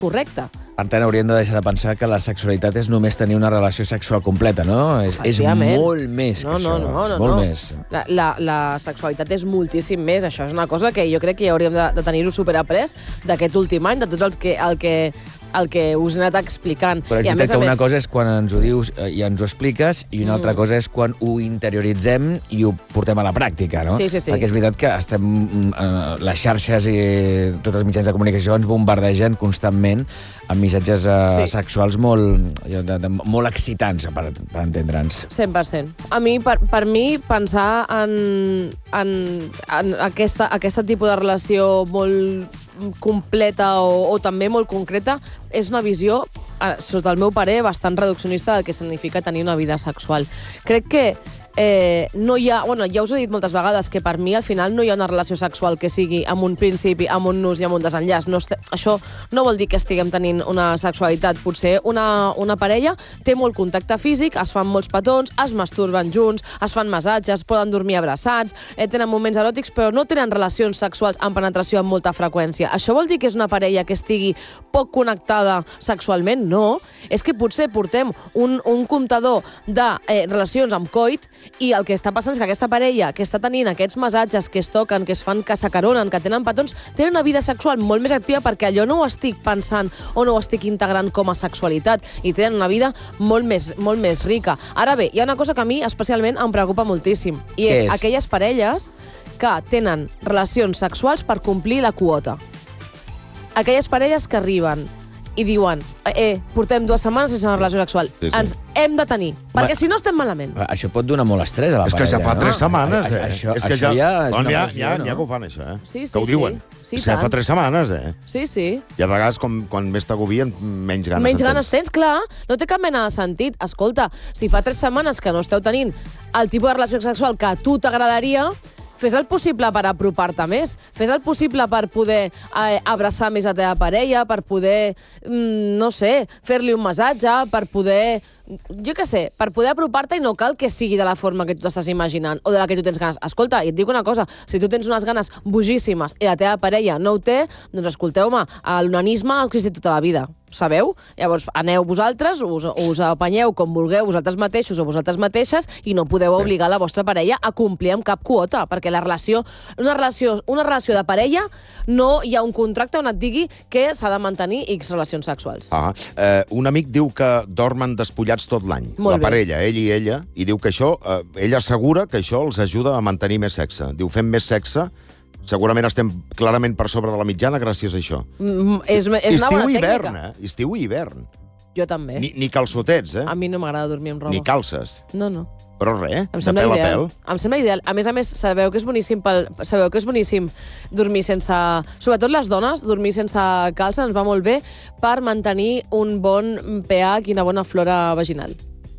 correcte. Per tant, hauríem de deixar de pensar que la sexualitat és només tenir una relació sexual completa, no? És molt més que això. És molt més. La sexualitat és moltíssim més. Això és una cosa que jo crec que ja hauríem de tenir-ho superaprès d'aquest últim any, de tots el que us he anat explicant. Però és veritat que una cosa és quan ens ho dius i ens ho expliques i una altra cosa és quan ho interioritzem i ho portem a la pràctica, no? Sí. Perquè és veritat que les xarxes i tots els mitjans de comunicació ens bombardegen constantment amb missatges sexuals molt excitants, per entendre'ns. 100%. A mi, per mi, pensar en aquest tipus de relació molt completa o també molt concreta és una visió, sota el meu parer, bastant reduccionista del que significa tenir una vida sexual. Crec que no hi ha... Bueno, ja us he dit moltes vegades que per mi al final no hi ha una relació sexual que sigui amb un principi, amb un nus i amb un desenllaç. Això no vol dir que estiguem tenint una sexualitat. Potser una parella té molt contacte físic, es fan molts petons, es masturben junts, es fan massatges, poden dormir abraçats, tenen moments eròtics, però no tenen relacions sexuals amb penetració amb molta freqüència. Això vol dir que és una parella que estigui poc connectada sexualment? No. És que potser portem un comptador de relacions amb coit i el que està passant és que aquesta parella que està tenint aquests massatges, que es toquen, que es fan, que s'acaronen, que tenen petons, tenen una vida sexual molt més activa perquè allò no ho estic pensant o no ho estic integrant com a sexualitat i tenen una vida molt més rica. Ara bé, hi ha una cosa que a mi especialment em preocupa moltíssim i és aquelles parelles que tenen relacions sexuals per complir la quota. Aquelles parelles que arriben i diuen, portem 2 setmanes sense una relació sexual. Ens hem de tenir, perquè si no estem malament. Això pot donar molt estrès a la parella. És que ja fa 3 setmanes, Això ja és una versió, no? N'hi ha que ho fan, això, Sí, que ho diuen. Sí, és que ja fa 3 setmanes, Sí. I a vegades, quan més t'agobien, menys ganes Menys ganes tens, clar. No té cap mena de sentit. Escolta, si fa 3 setmanes que no esteu tenint el tipus de relació sexual que a tu t'agradaria, fes el possible per apropar-te més, fes el possible per poder abraçar més a teva parella, per poder, no sé, fer-li un massatge, per poder, jo què sé, per poder apropar-te i no cal que sigui de la forma que tu t'estàs imaginant o de la que tu tens ganes. Escolta, i et dic una cosa, si tu tens unes ganes bojíssimes i la teva parella no ho té, doncs escolteu-me, l'onanisme ha existit tota la vida. Sabeu? Llavors, aneu vosaltres, us apanyeu com vulgueu vosaltres mateixos o vosaltres mateixes i no podeu obligar la vostra parella a complir amb cap quota, perquè una relació de parella no hi ha un contracte on et digui que s'ha de mantenir X relacions sexuals. Un amic diu que dormen despullats tot l'any, la parella, ell i ella, i diu que això, ella assegura que això els ajuda a mantenir més sexe. Diu, fem més sexe, segurament estem clarament per sobre de la mitjana gràcies a això. És una bona tècnica. Estiu i hivern. Jo també. Ni calçotets, A mi no m'agrada dormir amb roba. Ni calces. No. Però res, de pèl a pèl. Em sembla ideal. A més, sabeu que és boníssim dormir sense... Sobretot les dones, dormir sense calça ens va molt bé per mantenir un bon pH i una bona flora vaginal.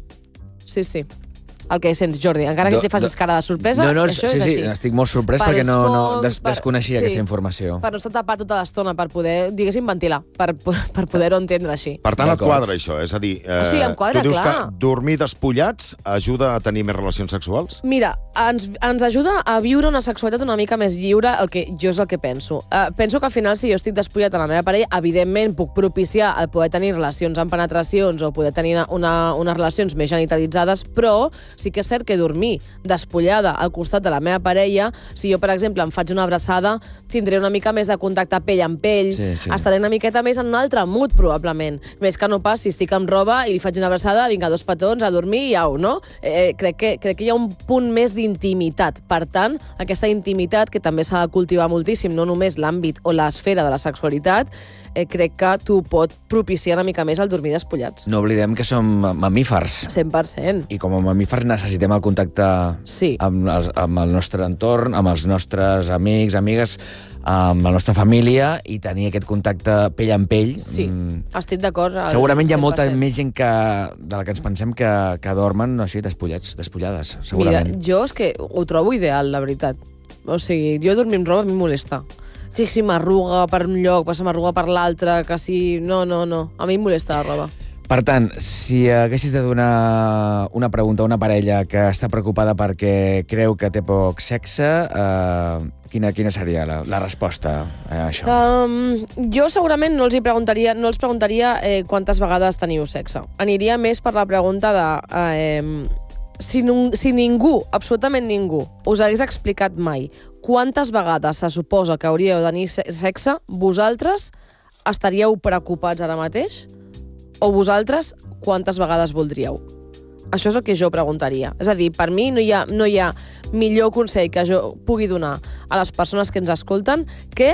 Sí. El que sents, Jordi, encara que te facis cara de sorpresa, això és així. Sí, estic molt sorprès perquè no desconeixia aquesta informació. Per no estar tapat tota l'estona, per poder, diguéssim, ventilar, per poder-ho entendre així. Per tant, et quadra això, és a dir, em quadra, tu dius clar. Que dormir despullats ajuda a tenir més relacions sexuals? Mira, ens ajuda a viure una sexualitat una mica més lliure, jo és el que penso. Penso que al final, si jo estic despullat a la meva parella, evidentment puc propiciar el poder tenir relacions amb penetracions o poder tenir unes relacions més genitalitzades, però sí que és cert que dormir despullada al costat de la meva parella, si jo, per exemple, em faig una abraçada, tindré una mica més de contacte pell amb pell, estaré una miqueta més en un altre mood, probablement. Més que no pas si estic amb roba i li faig una abraçada, vinga, 2 petons a dormir i au, no? Crec que hi ha un punt més d'intimitat. Per tant, aquesta intimitat, que també s'ha de cultivar moltíssim, no només l'àmbit o l'esfera de la sexualitat, crec que t'ho pot propiciar una mica més el dormir despullats. No oblidem que som mamífers. 100%. I com a mamífers necessitem el contacte amb el nostre entorn, amb els nostres amics, amigues, amb la nostra família i tenir aquest contacte pell amb pell. Sí, estic d'acord. Segurament hi ha molta més gent de la que ens pensem que dormen així, despullades, segurament. Mira, jo és que ho trobo ideal, la veritat. O sigui, jo dormir amb roba a mi em molesta. Que si m'arruga per un lloc, se m'arruga per l'altre, que si... No. A mi em molesta la roba. Per tant, si haguessis de donar una pregunta a una parella que està preocupada perquè creu que té poc sexe, quina seria la resposta a això? Jo segurament no els preguntaria quantes vegades teniu sexe. Aniria més per la pregunta de... Si ningú, absolutament ningú, us hagués explicat mai quantes vegades se suposa que hauríeu de tenir sexe, vosaltres estaríeu preocupats ara mateix? O vosaltres quantes vegades voldríeu? Això és el que jo preguntaria. És a dir, per mi no hi ha millor consell que jo pugui donar a les persones que ens escolten que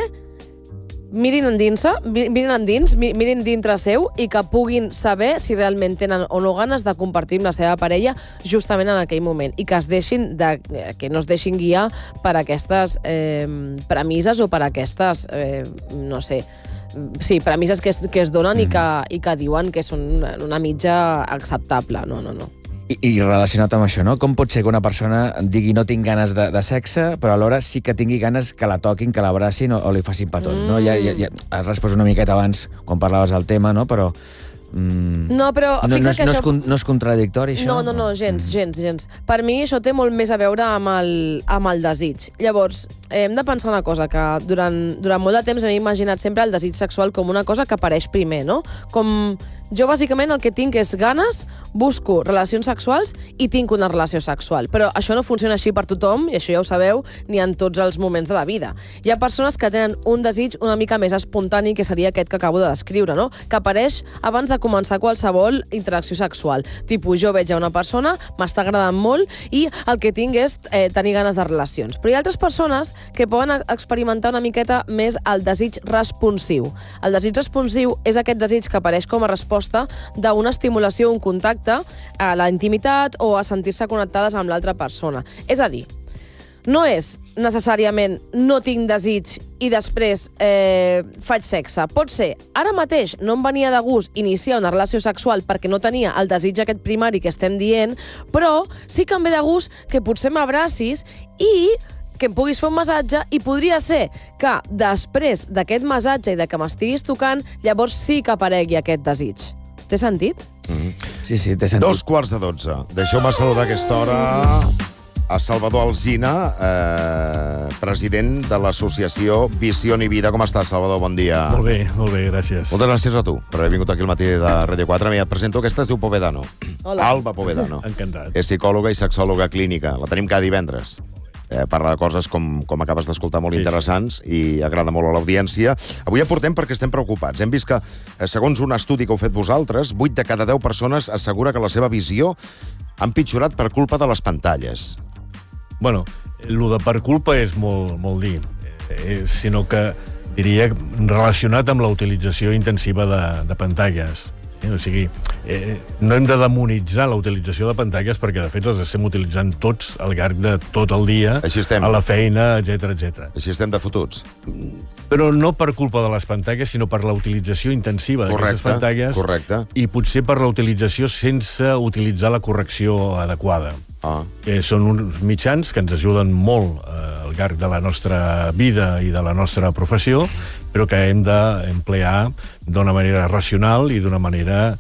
mirin endins, mirin dintre seu i que puguin saber si realment tenen o no ganes de compartir amb la seva parella justament en aquell moment i que que no es deixin guiar per aquestes premisses o per aquestes, no sé, sí, premisses que es donen i que diuen que són una mitja acceptable. No. I relacionat amb això, no? Com pot ser que una persona digui no tinc ganes de sexe, però alhora sí que tingui ganes que la toquin, que l'abracin o li facin petons, no? Ja has respost una miqueta abans quan parlaves del tema, no? Però... No, però fixa't que això... No és contradictori, això? No, gens. Per mi això té molt més a veure amb el desig. Llavors, hem de pensar una cosa, que durant molt de temps m'he imaginat sempre el desig sexual com una cosa que apareix primer, no? Com jo, bàsicament, el que tinc és ganes, busco relacions sexuals i tinc una relació sexual. Però això no funciona així per tothom, i això ja ho sabeu, ni en tots els moments de la vida. Hi ha persones que tenen un desig una mica més espontani, que seria aquest que acabo de descriure, no? Que apareix abans de començar qualsevol interacció sexual. Tipus, jo veig a una persona, m'està agradant molt i el que tinc és tenir ganes de relacions. Però hi ha altres persones que poden experimentar una miqueta més el desig responsiu. El desig responsiu és aquest desig que apareix com a resposta d'una estimulació, un contacte a la intimitat o a sentir-se connectades amb l'altra persona. És a dir, no és necessàriament no tinc desig i després faig sexe. Pot ser, ara mateix no em venia de gust iniciar una relació sexual perquè no tenia el desig aquest primari que estem dient, però sí que em ve de gust que potser m'abracis i que em puguis fer un massatge i podria ser que després d'aquest massatge i de que m'estiguis tocant, llavors sí que aparegui aquest desig. Té sentit? Sí, té sentit. 11:45. Deixeu-me saludar a aquesta hora a Salvador Alsina, president de l'associació Visió i Vida. Com estàs, Salvador? Bon dia. Molt bé, gràcies. Moltes gràcies a tu per haver vingut aquí al matí de Radio 4. Mira, et presento, aquesta es diu Povedano. Hola. Alba Povedano. Encantat. És psicòloga i sexòloga clínica. La tenim cada divendres. Parla de coses com acabes d'escoltar molt interessants i agrada molt a l'audiència. Avui aportem perquè estem preocupats. Hem vist que, segons un estudi que heu fet vosaltres, 8 de cada 10 persones assegura que la seva visió ha empitjorat per culpa de les pantalles. Bueno, el de per culpa és molt dir, sinó que diria relacionat amb la utilització intensiva de pantalles. O sigui, no hem de demonitzar la utilització de pantalles perquè, de fet, les estem utilitzant tots al llarg de tot el dia, a la feina, etc. Així estem de fotuts. Però no per culpa de les pantalles, sinó per la utilització intensiva d'aquestes pantalles. Correcte. I potser per la utilització sense utilitzar la correcció adequada. Són uns mitjans que ens ajuden molt al llarg de la nostra vida i de la nostra professió, però que hem d'emplear d'una manera racional i d'una manera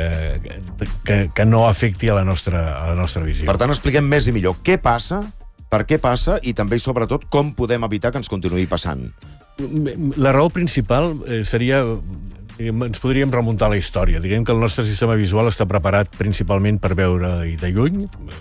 que no afecti a la nostra visió. Per tant, expliquem més i millor què passa, per què passa i també, i sobretot, com podem evitar que ens continuï passant. La raó principal seria... Ens podríem remuntar a la història. Diguem que el nostre sistema visual està preparat principalment per veure-hi de lluny.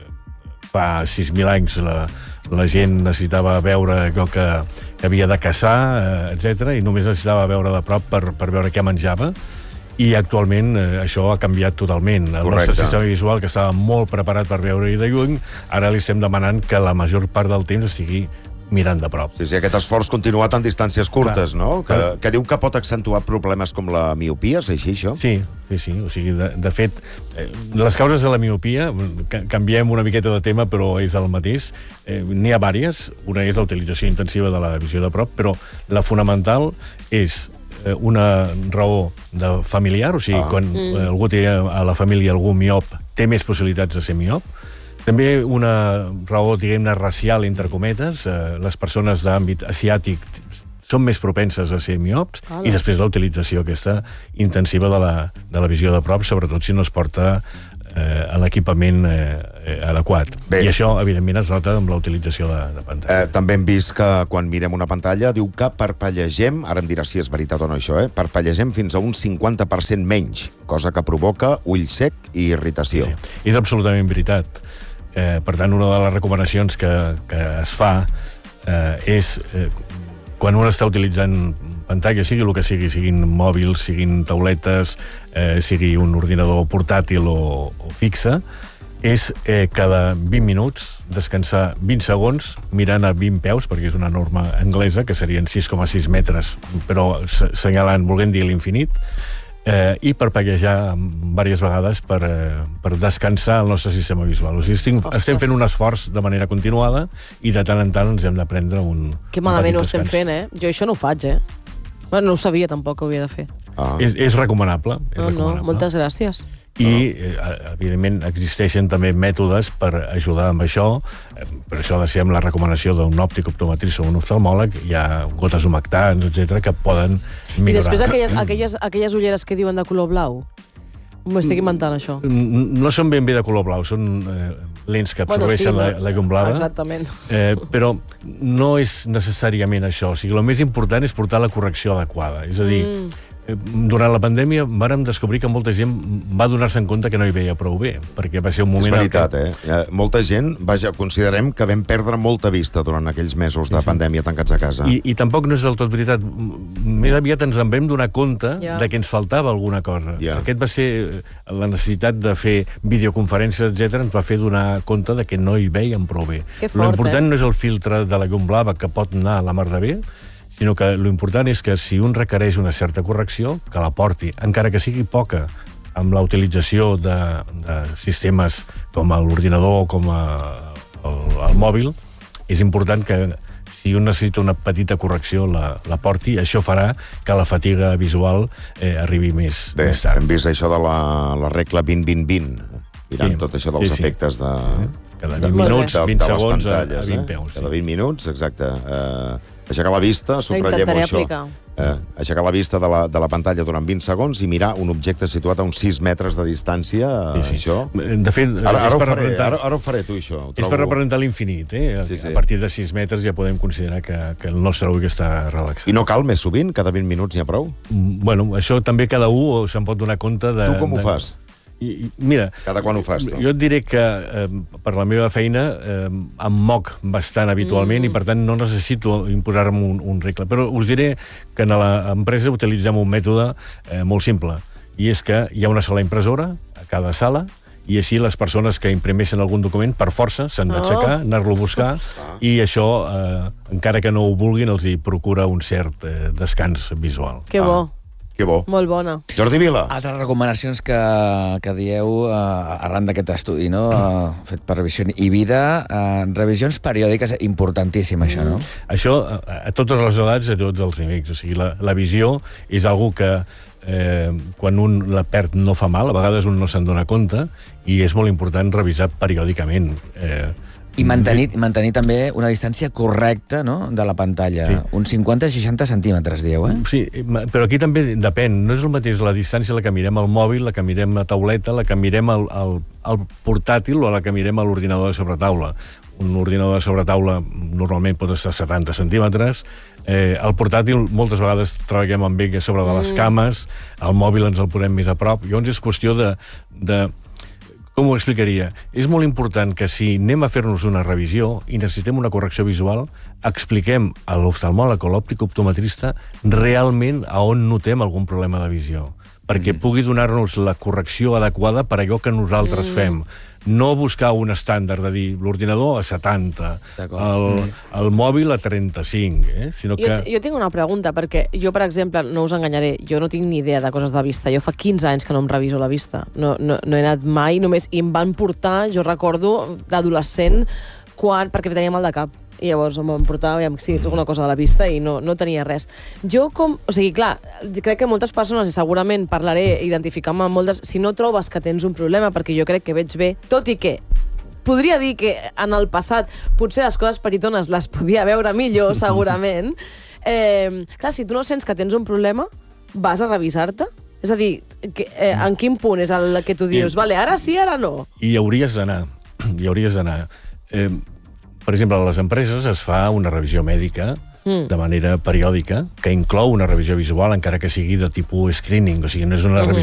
Fa 6.000 anys la gent necessitava veure allò que havia de caçar, etc., i només necessitava veure de prop per veure què menjava. I actualment això ha canviat totalment. El nostre sistema visual, que estava molt preparat per veure-hi de lluny, ara li estem demanant que la major part del temps estigui mirant de prop. Sí, aquest esforç continuat en distàncies curtes, no? Que diu que pot accentuar problemes com la miopia, és així, això? Sí. O sigui, de fet, les causes de la miopia, canviem una miqueta de tema, però és el mateix. N'hi ha diverses. Una és la utilització intensiva de la visió de prop, però la fonamental és una raó familiar, o sigui, quan algú té a la família algú miop, té més possibilitats de ser miop. També una raó, diguem-ne, racial, entre cometes. Les persones d'àmbit asiàtic són més propenses a ser miops, i després la utilització aquesta intensiva de la visió de prop, sobretot si no es porta a l'equipament adequat. Bé. I això, evidentment, es nota amb la utilització de pantalla. També hem vist que quan mirem una pantalla diu que parpellegem, ara em diràs si és veritat o no això, parpellegem fins a un 50% menys, cosa que provoca ull sec i irritació. Sí. És absolutament veritat. Per tant, una de les recomanacions que es fa és quan un està utilitzant pantalla, sigui el que sigui, siguin mòbils, siguin tauletes, sigui un ordinador portàtil o fixe, és cada 20 minuts descansar 20 segons mirant a 20 peus, perquè és una norma anglesa, que serien 6,6 metres, però senyalant, volent dir l'infinit, i parpellejar diverses vegades per descansar el nostre sistema visual. O sigui, estem fent un esforç de manera continuada i de tant en tant ens hem de prendre un... Que malament ho estem fent, Jo això no ho faig, Bueno, no ho sabia tampoc que ho havia de fer. És recomanable. No, moltes gràcies. I, evidentment, existeixen també mètodes per ajudar amb això. Per això ha de ser amb la recomanació d'un òptic optometrista o un oftalmòleg. Hi ha gotes humectants, etc que poden millorar. I després aquelles ulleres que diuen de color blau? M'estic inventant, això. No són ben bé de color blau, són lents que absorbeixen la llum blava. Exactament. Però no és necessàriament això. O sigui, el més important és portar la correcció adequada. És a dir, durant la pandèmia vàrem descobrir que molta gent va donar-se en compte que no hi veia prou bé, perquè va ser un moment... És veritat, Molta gent, considerem que vam perdre molta vista durant aquells mesos de pandèmia tancats a casa. I tampoc no és del tot veritat. Més aviat ens en vam donar compte de que ens faltava alguna cosa. Aquest va ser la necessitat de fer videoconferències, etc ens va fer donar compte de que no hi veiem prou bé. L'important no és el filtre de la llum blava, que pot anar a la mar de bé, sinó que l'important és que si un requereix una certa correcció, que la porti, encara que sigui poca, amb la utilització de sistemes com l'ordinador o com el mòbil, és important que si un necessita una petita correcció la porti, això farà que la fatiga visual arribi més tard. Hem vist això de la regla 20-20-20, mirant tot això dels efectes de... Cada 20 minuts, 20 segons a 20 peus. Cada 20 minuts, exacte. Aixecar la vista, subratllem això. Aixecar la vista de la pantalla durant 20 segons i mirar un objecte situat a uns 6 metres de distància, això. De fet, ara ho faré, tu, això. És per representar l'infinit, A partir de 6 metres ja podem considerar que el nostre ull està relaxat. I no cal més sovint? Cada 20 minuts n'hi ha prou? Bueno, això també cada un se'n pot donar compte de... Tu com ho fas? Mira, cada quan ho fas, tu? Jo et diré que per la meva feina em moc bastant habitualment i per tant no necessito imposar-me un regle, però us diré que en l'empresa utilitzem un mètode molt simple, i és que hi ha una sola impressora a cada sala i així les persones que imprimeixen algun document per força s'han d'aixecar, anar-lo a buscar i això, encara que no ho vulguin, els hi procura un cert descans visual. Que bo. Que bo. Molt bona. Jordi Vila. Altres recomanacions que dieu arran d'aquest estudi, no? Fet per Visió i Vida, revisions periòdiques, importantíssim, això, no? Això, a totes les edats, a tots els nivells. O sigui, la visió és algo que quan un la perd no fa mal, a vegades un no se'n dona compte, i és molt important revisar periòdicament. I mantenir també una distància correcta, no?, de la pantalla. Sí. Uns 50-60 centímetres, dieu, Sí, però aquí també depèn. No és el mateix la distància la que mirem al mòbil, la que mirem a tauleta, la que mirem al portàtil o la que mirem a l'ordinador de sobretaula. Un ordinador de sobretaula normalment pot estar a 70 centímetres. El portàtil moltes vegades treballem amb ell a sobre de les cames, el mòbil ens el posem més a prop. Llavors és qüestió de com ho explicaria? És molt important que si anem a fer-nos una revisió i necessitem una correcció visual, expliquem a l'oftalmòleg o l'òptic optometrista realment a on notem algun problema de visió, perquè pugui donar-nos la correcció adequada per allò que nosaltres fem. No buscar un estàndard de dir l'ordinador a 70, el mòbil a 35, sinó que... Jo tinc una pregunta, perquè jo, per exemple, no us enganyaré, jo no tinc ni idea de coses de vista. Jo fa 15 anys que no em reviso la vista. No he anat mai, només... I em van portar, jo recordo, d'adolescent, perquè tenia mal de cap. I llavors em van portar, sí, alguna cosa de la vista i no tenia res. Jo o sigui, clar, crec que moltes persones, i segurament parlaré, identificar-me amb moltes, si no trobes que tens un problema, perquè jo crec que veig bé, tot i que podria dir que en el passat potser les coses petitones les podia veure millor, segurament, clar, si tu no sents que tens un problema, vas a revisar-te? És a dir, en quin punt és el que tu dius, vale, ara sí, ara no? I hauries d'anar. Per exemple, a les empreses es fa una revisió mèdica de manera periòdica, que inclou una revisió visual, encara que sigui de tipus screening, o sigui, no és una revisió